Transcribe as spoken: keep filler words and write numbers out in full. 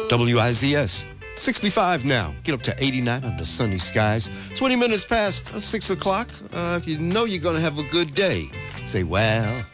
W I Z S. sixty-five now. Get up to eighty-nine under sunny skies. twenty minutes past uh, six o'clock. Uh, if you know you're going to have a good day, say, well,